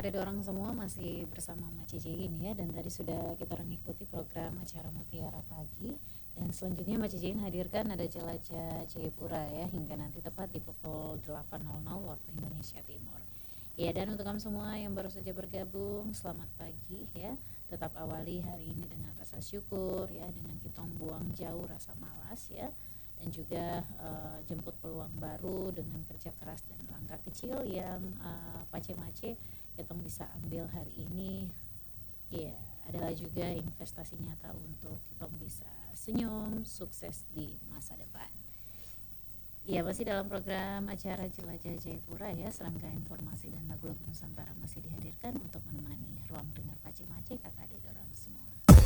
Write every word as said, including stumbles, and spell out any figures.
Kakak dorang semua masih bersama Ma Cici ini ya, dan tadi sudah kita orang ikuti program acara Mutiara Pagi, dan selanjutnya Ma Cici hadirkan ada Jelajah Jayapura ya, hingga nanti tepat di pukul delapan nol nol waktu Indonesia Timur. Ya, dan untuk kamu semua yang baru saja bergabung, selamat pagi ya. Tetap awali hari ini dengan rasa syukur ya, dengan kita buang jauh rasa malas ya, dan juga uh, jemput peluang baru dengan kerja keras dan langkah kecil yang uh, pace-mace kita bisa ambil hari ini. Ya, adalah juga investasi nyata untuk kita bisa senyum sukses di masa depan. Ya, masih dalam program acara Jelajah Jayapura ya, serangkaian informasi dan lagu-lagu Nusantara masih dihadirkan untuk menemani ruang dengar pace-mace kakak adik orang semua.